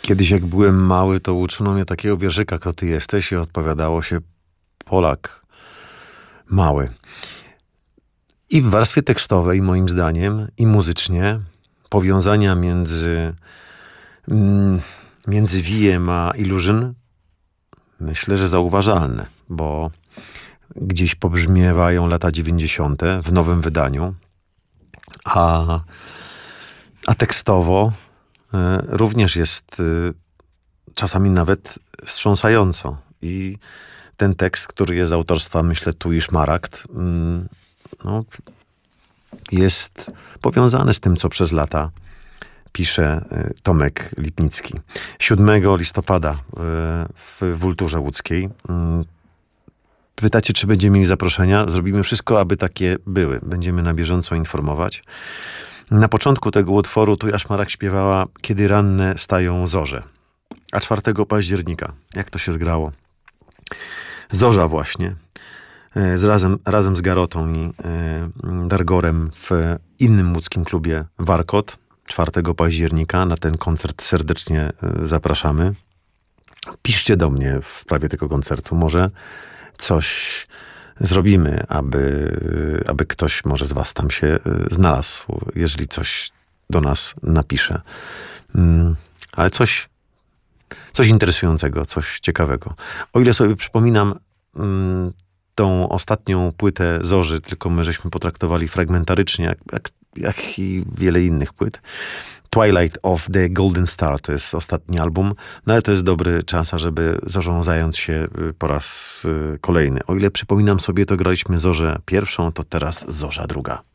Kiedyś jak byłem mały, to uczono mnie takiego wierszyka, kto ty jesteś, i odpowiadało się Polak mały. I w warstwie tekstowej, moim zdaniem, i muzycznie, powiązania między Wiem a Illusion, myślę, że zauważalne, bo gdzieś pobrzmiewają lata 90. w nowym wydaniu, a, a tekstowo również jest czasami nawet wstrząsająco. I ten tekst, który jest autorstwa, myślę, tu i Szmaragd, no, jest powiązany z tym, co przez lata pisze Tomek Lipnicki. 7 listopada w Wulturze Łódzkiej. Pytacie, czy będziemy mieli zaproszenia? Zrobimy wszystko, aby takie były. Będziemy na bieżąco informować. Na początku tego utworu Tuja Szmaragd śpiewała Kiedy ranne stają zorze. A 4 października, jak to się zgrało? Zorza właśnie. Razem z Garotą i Dargorem w innym łódzkim klubie Warkot. 4 października na ten koncert serdecznie zapraszamy. Piszcie do mnie w sprawie tego koncertu. Może coś zrobimy, aby ktoś może z was tam się znalazł, jeżeli coś do nas napisze. Ale coś interesującego, coś ciekawego. O ile sobie przypominam tą ostatnią płytę Zorzy, tylko my żeśmy potraktowali fragmentarycznie, jak i wiele innych płyt. Twilight of the Golden Star to jest ostatni album, no ale to jest dobry czas, żeby Zorzą zająć się po raz kolejny. O ile przypominam sobie, to graliśmy Zorzę pierwszą, to teraz Zorza druga.